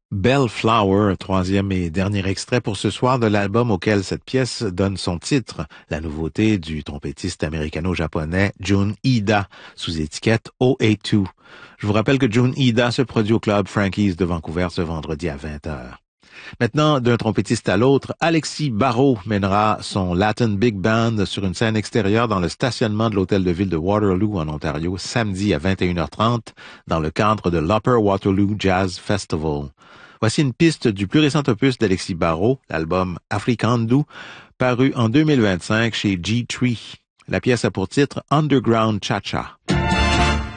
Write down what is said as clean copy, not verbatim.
Bellflower, troisième et dernier extrait pour ce soir de l'album auquel cette pièce donne son titre, la nouveauté du trompettiste américano-japonais Jun Ida, sous étiquette OA2. Je vous rappelle que Jun Ida se produit au club Frankie's de Vancouver ce vendredi à 20h. Maintenant, d'un trompettiste à l'autre, Alexis Barrault mènera son Latin Big Band sur une scène extérieure dans le stationnement de l'hôtel de ville de Waterloo en Ontario samedi à 21h30 dans le cadre de l'Upper Waterloo Jazz Festival. Voici une piste du plus récent opus d'Alexis Barrault, l'album Africandu, paru en 2025 chez G3. La pièce a pour titre Underground Cha-Cha.